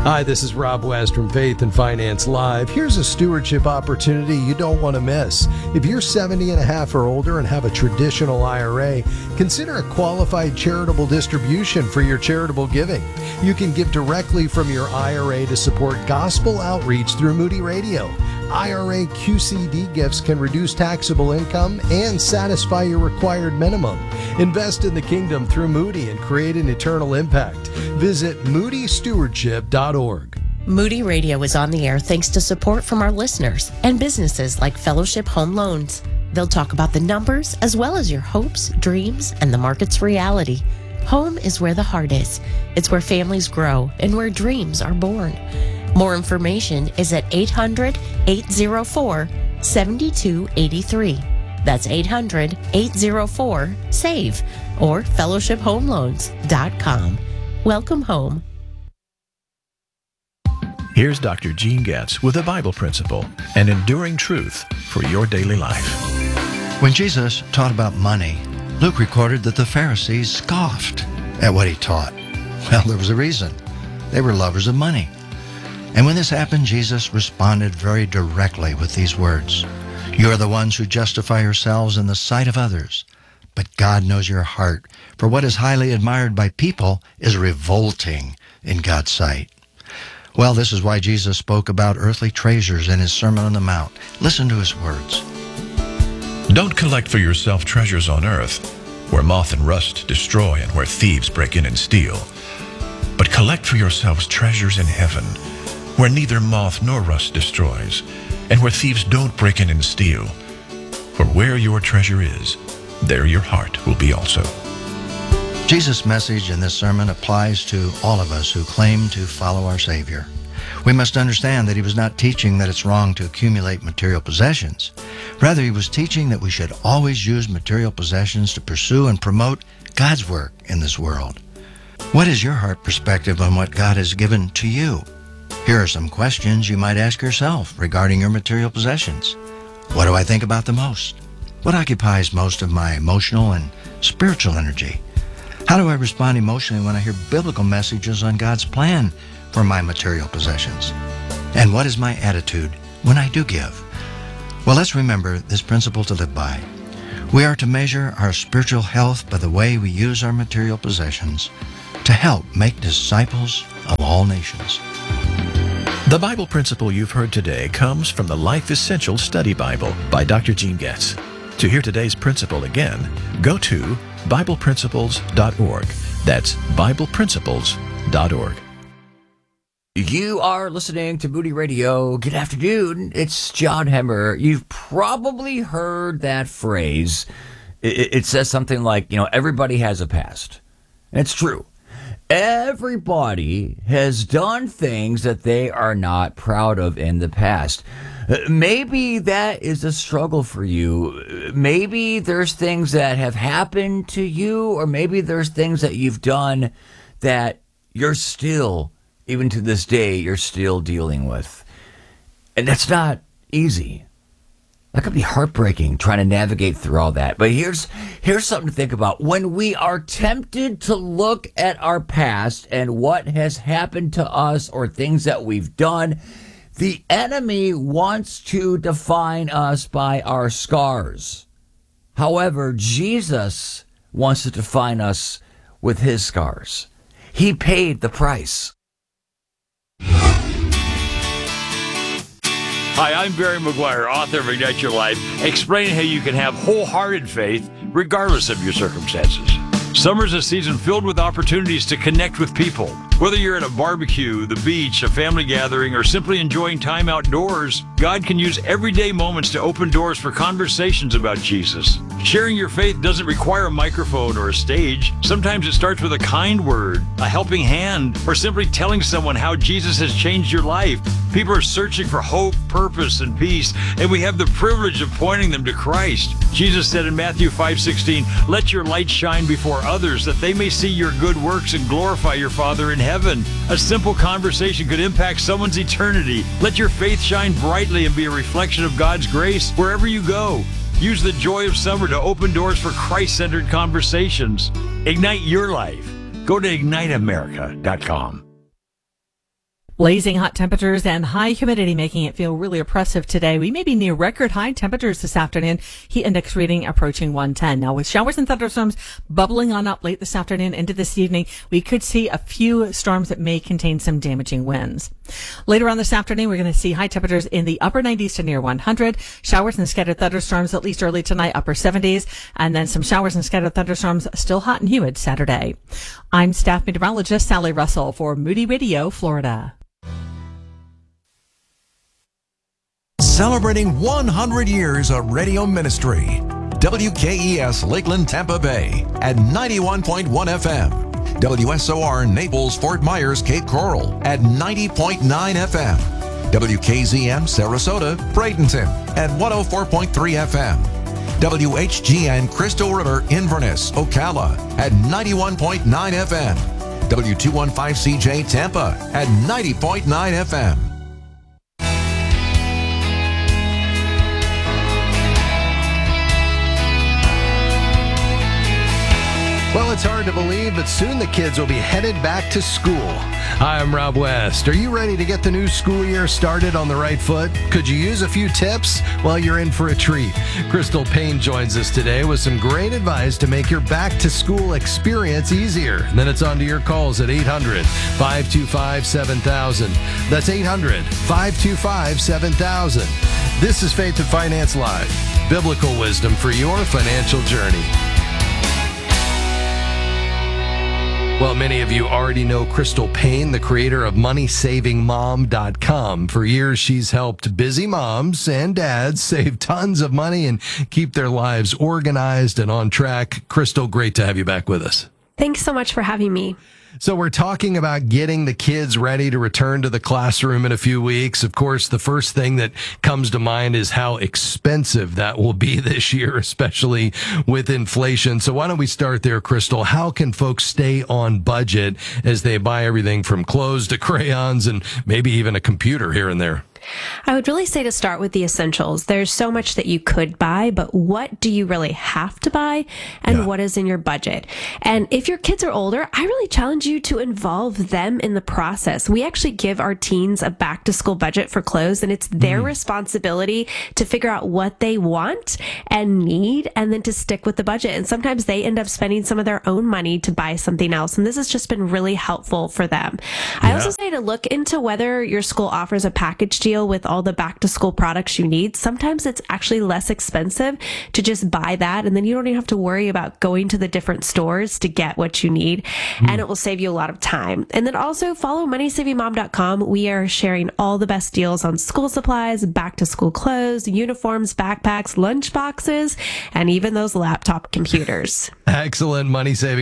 Hi, this is Rob West from Faith and Finance Live. Here's a stewardship opportunity you don't want to miss. If you're 70 and a half or older and have a traditional IRA, consider a qualified charitable distribution for your charitable giving. You can give directly from your IRA to support gospel outreach through Moody Radio. IRA QCD gifts can reduce taxable income and satisfy your required minimum. Invest in the kingdom through Moody and create an eternal impact. Visit moodystewardship.org. Moody Radio is on the air thanks to support from our listeners and businesses like Fellowship Home Loans. They'll talk about the numbers as well as your hopes, dreams, and the market's reality. Home is where the heart is. It's where families grow and where dreams are born. More information is at 800-804-7283. That's 800-804-SAVE or fellowshiphomeloans.com. Welcome home. Here's Dr. Gene Getz with a Bible principle, an enduring truth for your daily life. When Jesus taught about money, Luke recorded that the Pharisees scoffed at what he taught. Well, there was a reason. They were lovers of money. And when this happened, Jesus responded very directly with these words. You are the ones who justify yourselves in the sight of others, but God knows your heart. For what is highly admired by people is revolting in God's sight. Well, this is why Jesus spoke about earthly treasures in his Sermon on the Mount. Listen to his words. Don't collect for yourself treasures on earth, where moth and rust destroy and where thieves break in and steal. But collect for yourselves treasures in heaven, where neither moth nor rust destroys, and where thieves don't break in and steal. For where your treasure is, there your heart will be also. Jesus' message in this sermon applies to all of us who claim to follow our Savior. We must understand that he was not teaching that it's wrong to accumulate material possessions. Rather, he was teaching that we should always use material possessions to pursue and promote God's work in this world. What is your heart perspective on what God has given to you? Here are some questions you might ask yourself regarding your material possessions. What do I think about the most? What occupies most of my emotional and spiritual energy? How do I respond emotionally when I hear biblical messages on God's plan for my material possessions? And what is my attitude when I do give? Well, let's remember this principle to live by. We are to measure our spiritual health by the way we use our material possessions to help make disciples of all nations. The Bible principle you've heard today comes from the Life Essential Study Bible by Dr. Gene Getz. To hear today's principle again, go to BiblePrinciples.org. That's BiblePrinciples.org. You are listening to Moody Radio. Good afternoon. It's John Hemmer. You've probably heard that phrase. It says something like, everybody has a past. And it's true. Everybody has done things that they are not proud of in the past. Maybe that is a struggle for you. Maybe there's things that have happened to you, or maybe there's things that you've done that you're still, even to this day, you're still dealing with. And that's not easy. That could be heartbreaking trying to navigate through all that. But here's something to think about. When we are tempted to look at our past and what has happened to us or things that we've done, the enemy wants to define us by our scars. However, Jesus wants to define us with his scars. He paid the price. Hi, I'm Barry McGuire, author of Ignite Your Life, explaining how you can have wholehearted faith regardless of your circumstances. Summer's a season filled with opportunities to connect with people. Whether you're at a barbecue, the beach, a family gathering, or simply enjoying time outdoors, God can use everyday moments to open doors for conversations about Jesus. Sharing your faith doesn't require a microphone or a stage. Sometimes it starts with a kind word, a helping hand, or simply telling someone how Jesus has changed your life. People are searching for hope, purpose, and peace, and we have the privilege of pointing them to Christ. Jesus said in Matthew 5:16, "Let your light shine before others, that they may see your good works and glorify your Father in heaven." A simple conversation could impact someone's eternity. Let your faith shine brightly and be a reflection of God's grace wherever you go. Use the joy of summer to open doors for Christ-centered conversations. Ignite your life. Go to IgniteAmerica.com. Blazing hot temperatures and high humidity making it feel really oppressive today. We may be near record high temperatures this afternoon. Heat index reading approaching 110. Now with showers and thunderstorms bubbling on up late this afternoon into this evening, we could see a few storms that may contain some damaging winds. Later on this afternoon, we're going to see high temperatures in the upper 90s to near 100. Showers and scattered thunderstorms at least early tonight, upper 70s. And then some showers and scattered thunderstorms still hot and humid Saturday. I'm staff meteorologist Sally Russell for Moody Radio, Florida. Celebrating 100 years of radio ministry. WKES Lakeland, Tampa Bay at 91.1 FM. WSOR Naples, Fort Myers, Cape Coral at 90.9 FM. WKZM Sarasota, Bradenton at 104.3 FM. WHGN Crystal River, Inverness, Ocala at 91.9 FM. W215CJ Tampa at 90.9 FM. Well, it's hard to believe, but soon the kids will be headed back to school. Hi, I'm Rob West. Are you ready to get the new school year started on the right foot? Could you use a few tips? Well, you're in for a treat. Crystal Payne joins us today with some great advice to make your back-to-school experience easier. And then it's on to your calls at 800-525-7000. That's 800-525-7000. This is Faith and Finance Live, biblical wisdom for your financial journey. Well, many of you already know Crystal Payne, the creator of MoneySavingMom.com. For years, she's helped busy moms and dads save tons of money and keep their lives organized and on track. Crystal, great to have you back with us. Thanks so much for having me. So we're talking about getting the kids ready to return to the classroom in a few weeks. Of course, the first thing that comes to mind is how expensive that will be this year, especially with inflation. So why don't we start there, Crystal? How can folks stay on budget as they buy everything from clothes to crayons and maybe even a computer here and there? I would really say to start with the essentials. There's so much that you could buy, but what do you really have to buy and what is in your budget? And if your kids are older, I really challenge you to involve them in the process. We actually give our teens a back to school budget for clothes, and it's their responsibility to figure out what they want and need and then to stick with the budget. And sometimes they end up spending some of their own money to buy something else. And this has just been really helpful for them. I also say to look into whether your school offers a package deal with all the back to school products you need. Sometimes it's actually less expensive to just buy that, and then you don't even have to worry about going to the different stores to get what you need, and it will save you a lot of time. And then also follow MoneySavingMom.com. We are sharing all the best deals on school supplies, back to school clothes, uniforms, backpacks, lunch boxes, and even those laptop computers. Excellent. Money Saving